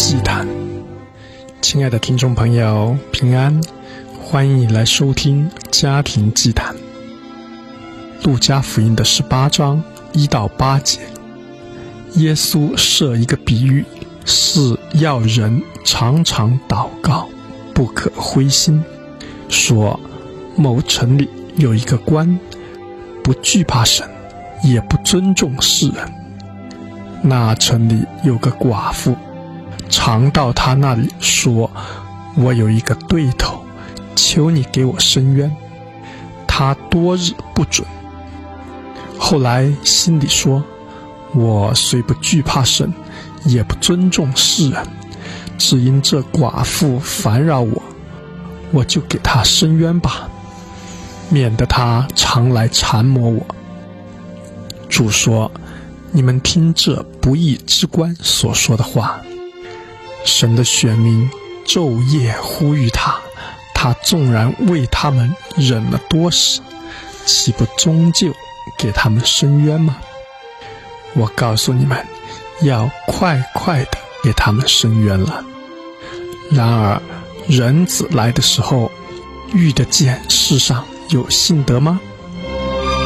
祭坛。亲爱的听众朋友，平安，欢迎你来收听家庭祭坛。路加福音的18章1到8节，耶稣设一个比喻，是要人常常祷告，不可灰心，说某城里有一个官，不惧怕神，也不尊重世人。那城里有个寡妇，常到他那里说，我有一个对头，求你给我伸冤。他多日不准。后来心里说，我虽不惧怕神，也不尊重世人，只因这寡妇烦扰我，我就给她伸冤吧，免得她常来缠磨我。主说，你们听这不义之官所说的话，神的选民昼夜呼吁他，他纵然为他们忍了多时，岂不终究给他们伸冤吗？我告诉你们，要快快的给他们伸冤了。然而人子来的时候，遇得见世上有信德吗？